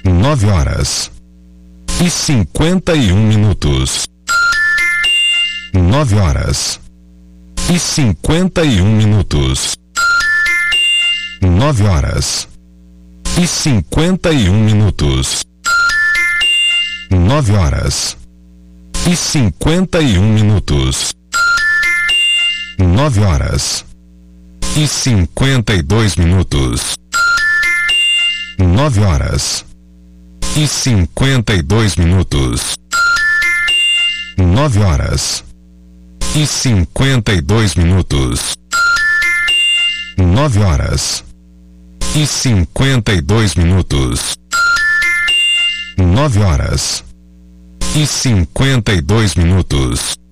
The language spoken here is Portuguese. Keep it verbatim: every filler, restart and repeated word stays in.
nove horas e cinquenta e um minutos. Nove horas e cinquenta e um minutos. Nove horas e cinquenta e um minutos. Nove horas e cinquenta e um minutos. Nove horas e cinquenta e dois minutos. Nove horas e cinquenta e dois minutos. Nove horas e cinquenta e dois minutos. Nove horas e cinquenta e dois minutos. Nove horas e cinquenta e dois minutos.